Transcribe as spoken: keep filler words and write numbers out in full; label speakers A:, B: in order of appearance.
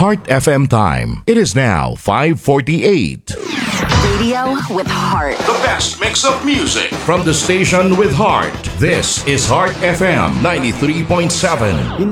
A: Heart F M time. It is now five forty-eight.
B: Radio with heart.
A: The best mix of music from the station with heart. This is Heart F M ninety-three point seven.